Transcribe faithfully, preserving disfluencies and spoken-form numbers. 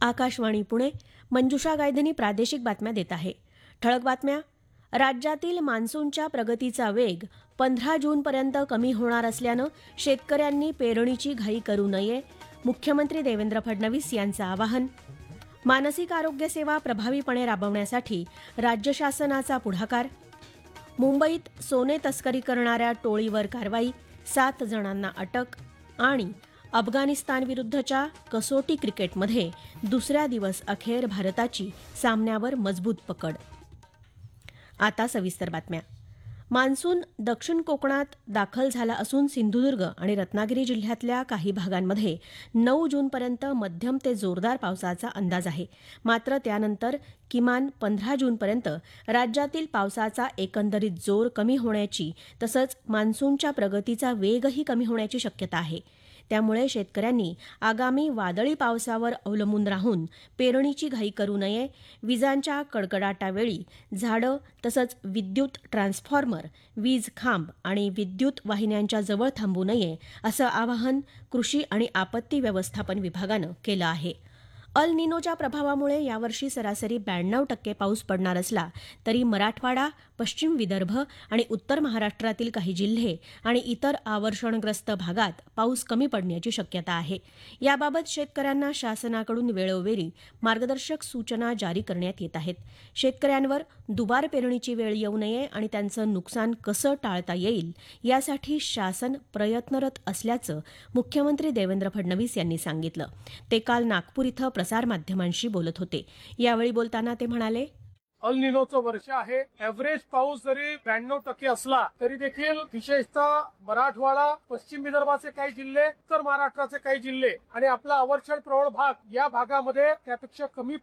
आकाशवाणी पुणे. मंजुषा गायधनी प्रादेशिक बातम्या देत आहे. ठळक बातम्या. राज्यातील मान्सूनच्या प्रगतीचा वेग पंधरा जूनपर्यंत कमी होणार असल्यानं शेतकऱ्यांनी पेरणीची घाई करू नये. मुख्यमंत्री देवेंद्र फडणवीस यांचं आवाहन. मानसिक आरोग्य सेवा प्रभावीपणे राबवण्यासाठी राज्य शासनाचा पुढाकार. मुंबईत सोने तस्करी करणाऱ्या टोळीवर कारवाई, सात जणांना अटक. आणि अफगाणिस्तानविरुद्धच्या कसोटी क्रिकेटमध्ये दुसऱ्या दिवस अखेर भारताची सामन्यावर मजबूत पकड. आता सविस्तर बातम्या. मान्सून दक्षिण कोकणात दाखल झाला असून सिंधुदुर्ग आणि रत्नागिरी जिल्ह्यातल्या काही भागांमध्ये नऊ जूनपर्यंत मध्यम ते जोरदार पावसाचा अंदाज आहे. मात्र त्यानंतर किमान पंधरा जूनपर्यंत राज्यातील पावसाचा एकंदरीत जोर कमी होण्याची तसंच मान्सूनच्या प्रगतीचा वेगही कमी होण्याची शक्यता आहे. त्यामुळे शेतकऱ्यांनी आगामी वादळी पावसावर अवलंबून राहून पेरणीची घाई करू नये. विजांच्या कडकडाटावेळी झाडं तसंच विद्युत ट्रान्सफॉर्मर, वीज खांब आणि विद्युत वाहिन्यांच्या जवळ थांबू नये असं आवाहन कृषी आणि आपत्ती व्यवस्थापन विभागानं केलं आहे. अल निनोच्या प्रभावामुळे यावर्षी सरासरी ब्याण्णव टक्के पाऊस पडणार असला तरी मराठवाडा, पश्चिम विदर्भ आणि उत्तर महाराष्ट्रातील काही जिल्हे आणि इतर आवर्षणग्रस्त भागात पाऊस कमी पडण्याची शक्यता आहे. याबाबत शेतकऱ्यांना शासनाकडून वेळोवेळी मार्गदर्शक सूचना जारी करण्यात येत आहेत. शेतकऱ्यांवर दुबार पेरणीची वेळ येऊ नये आणि त्यांचं नुकसान कसं टाळता येईल यासाठी शासन प्रयत्नरत असल्याचं मुख्यमंत्री देवेंद्र फडणवीस यांनी सांगितलं. ते काल नागपूर इथं प्रसारमाध्यमांशी बोलत होते. यावेळी बोलताना ते म्हणाले, अल निनोचं वर्ष आहे. एव्हरेज पाऊस जरी ब्याण्णव टक्के असला तरी देखील विशेषतः मराठवाडा, पश्चिम विदर्भाचे काही जिल्हे, उत्तर महाराष्ट्राचे काही जिल्हे आणि आपला अवर्षण प्रवळ भाग या भागामध्ये त्यापेक्षा कमी